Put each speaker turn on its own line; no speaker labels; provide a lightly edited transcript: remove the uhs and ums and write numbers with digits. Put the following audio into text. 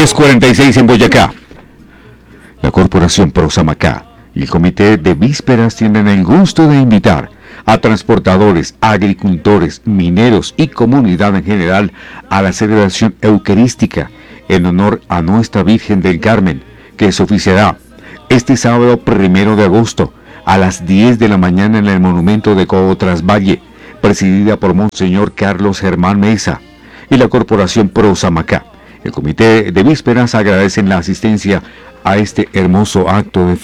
10:46 en Boyacá. La Corporación Prosamacá y el Comité de Vísperas tienen el gusto de invitar a transportadores, agricultores, mineros y comunidad en general a la celebración eucarística en honor a Nuestra Virgen del Carmen, que se oficiará este sábado 1 de agosto a las 10 de la mañana en el monumento de Cotras Valle, presidida por Monseñor Carlos Germán Mesa y la Corporación Prosamacá. El Comité de Vísperas agradecen la asistencia a este hermoso acto de fe.